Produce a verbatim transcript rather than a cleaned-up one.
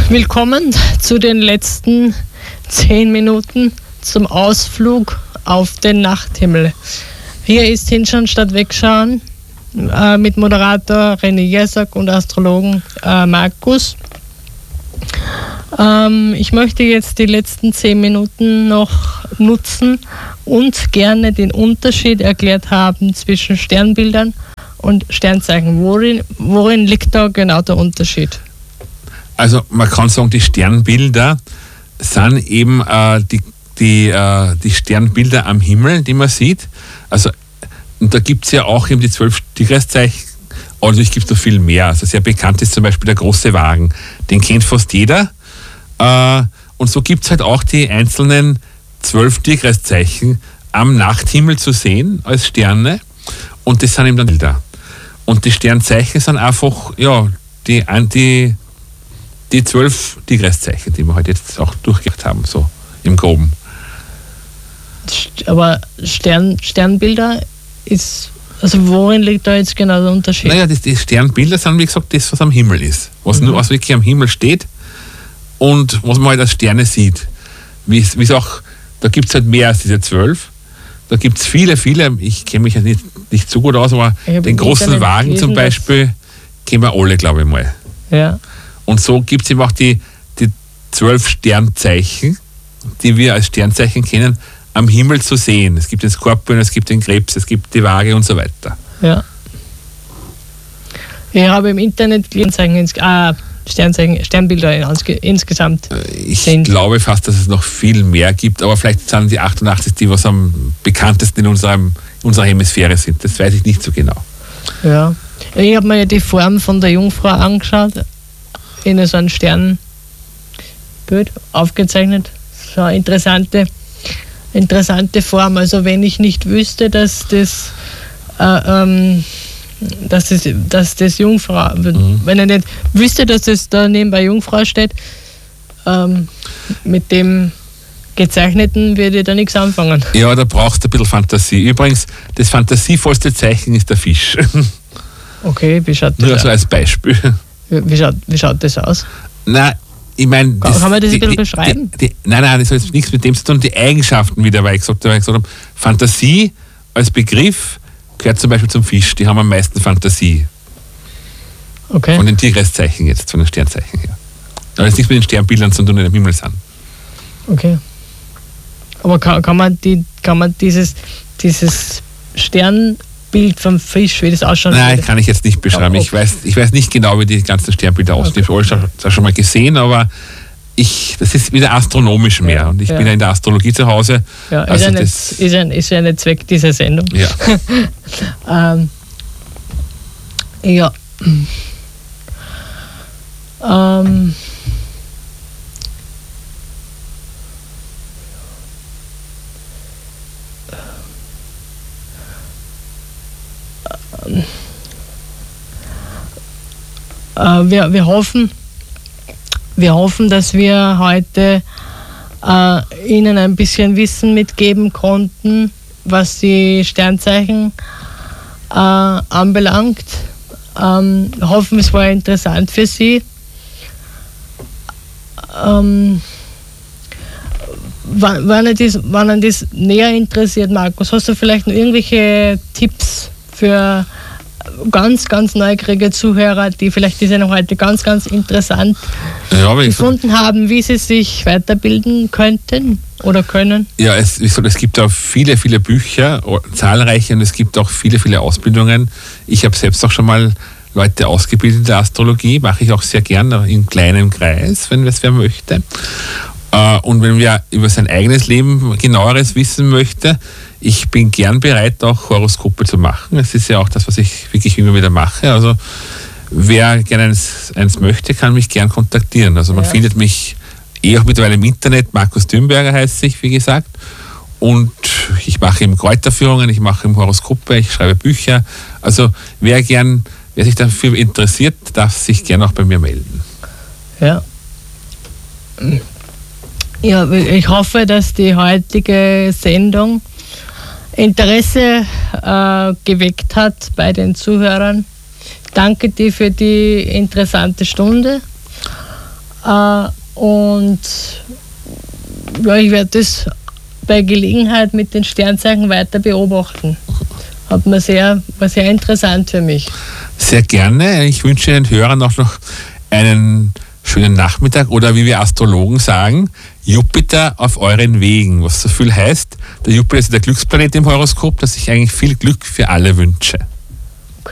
Willkommen zu den letzten zehn Minuten zum Ausflug auf den Nachthimmel. Hier ist Hinschauen statt Wegschauen äh, mit Moderator René Jesak und Astrologen äh, Markus. Ähm, ich möchte jetzt die letzten zehn Minuten noch nutzen und gerne den Unterschied erklärt haben zwischen Sternbildern und Sternzeichen. Worin, worin liegt da genau der Unterschied? Also man kann sagen, die Sternbilder sind eben äh, die, die, äh, die Sternbilder am Himmel, die man sieht. Also und da gibt es ja auch eben die zwölf Tierkreiszeichen, aber natürlich gibt es noch viel mehr. Also sehr bekannt ist zum Beispiel der große Wagen. Den kennt fast jeder. Äh, und so gibt es halt auch die einzelnen zwölf Tierkreiszeichen am Nachthimmel zu sehen als Sterne. Und das sind eben dann Bilder. Und die Sternzeichen sind einfach, ja, die, die die zwölf Tierkreiszeichen, die wir heute halt jetzt auch durchgemacht haben, so im Groben. Aber Stern, Sternbilder ist, also worin liegt da jetzt genau der Unterschied? Naja, das, die Sternbilder sind, wie gesagt, das, was am Himmel ist. Was mhm. nur was wirklich am Himmel steht und was man halt als Sterne sieht. Wie es auch, da gibt es halt mehr als diese zwölf. Da gibt es viele, viele, ich kenne mich ja nicht, nicht so gut aus, aber den großen Wagen zum Beispiel kennen wir alle, glaube ich mal. Ja. Und so gibt es eben auch die, die zwölf Sternzeichen, die wir als Sternzeichen kennen, am Himmel zu sehen. Es gibt den Skorpion, es gibt den Krebs, es gibt die Waage und so weiter. Ja. Ich habe im Internet Sternzeichen, ah, Sternzeichen, Sternbilder insgesamt. Ich sind. glaube fast, dass es noch viel mehr gibt, aber vielleicht sind die achtundachtzig die, was am bekanntesten in unserem, unserer Hemisphäre sind. Das weiß ich nicht so genau. Ja. Ich habe mir ja die Form von der Jungfrau angeschaut, in so einem Sternbild aufgezeichnet. So eine interessante, interessante Form. Also wenn ich nicht wüsste, dass das, äh, ähm, dass das, dass das Jungfrau, mhm. wenn ich nicht wüsste, dass das da nebenbei Jungfrau steht, ähm, mit dem Gezeichneten würde ich da nichts anfangen. Ja, da brauchst du ein bisschen Fantasie. Übrigens, das fantasievollste Zeichen ist der Fisch. Okay, wie schaut das Nur aus? so als Beispiel. Wie schaut, wie schaut das aus? Nein, ich meine... Kann, kann man das ein bisschen die, beschreiben? Die, die, nein, nein, das hat jetzt nichts mit dem zu tun. Die Eigenschaften wieder, weil ich gesagt, weil ich gesagt habe, Fantasie als Begriff gehört zum Beispiel zum Fisch. Die haben am meisten Fantasie. Okay. Von den Tierkreiszeichen jetzt, von den Sternzeichen her. Aber das ist nichts mit den Sternbildern zu tun, die im Himmel sind. Okay. Aber kann, kann, man, die, kann man dieses, dieses Sternbild vom Fisch, wie das ausschaut? Nein, kann ich jetzt nicht beschreiben. Okay. Ich weiß, ich weiß nicht genau, wie die ganzen Sternbilder aussehen. Ich habe alles schon, schon mal gesehen, aber ich, das ist wieder astronomisch mehr. Ja, und ich ja. bin ja in der Astrologie zu Hause. Ja, ist, also ja, nicht, ist, ja, ist ja nicht Zweck dieser Sendung. Ja. ähm, ja. ähm, Wir, wir, hoffen, wir hoffen, dass wir heute äh, Ihnen ein bisschen Wissen mitgeben konnten, was die Sternzeichen äh, anbelangt. Ähm, hoffen, es war interessant für Sie. Ähm, wenn Ihnen das näher interessiert, Markus, hast du vielleicht noch irgendwelche Tipps für ganz, ganz neugierige Zuhörer, die vielleicht die Sendung heute ganz, ganz interessant ja, gefunden haben, wie sie sich weiterbilden könnten oder können? Ja, es, es gibt auch viele, viele Bücher, zahlreiche, und es gibt auch viele, viele Ausbildungen. Ich habe selbst auch schon mal Leute ausgebildet in der Astrologie, mache ich auch sehr gerne in kleinem Kreis, wenn es wer möchte. Und wenn wer über sein eigenes Leben genaueres wissen möchte, ich bin gern bereit, auch Horoskope zu machen. Das ist ja auch das, was ich wirklich immer wieder mache. Also wer gerne eins, eins möchte, kann mich gern kontaktieren. Also man ja. findet mich eh auch mittlerweile im Internet. Markus Dürnberger heißt ich, wie gesagt. Und ich mache eben Kräuterführungen, ich mache eben Horoskope, ich schreibe Bücher. Also wer gern, wer sich dafür interessiert, darf sich gern auch bei mir melden. Ja. Ja, ich hoffe, dass die heutige Sendung Interesse äh, geweckt hat bei den Zuhörern. Danke dir für die interessante Stunde. Äh, und ja, ich werde das bei Gelegenheit mit den Sternzeichen weiter beobachten. Hat mir sehr, war sehr interessant für mich. Sehr gerne. Ich wünsche den Hörern auch noch einen schönen Nachmittag oder wie wir Astrologen sagen, Jupiter auf euren Wegen, was so viel heißt. Der Jupiter ist der Glücksplanet im Horoskop, dass ich eigentlich viel Glück für alle wünsche.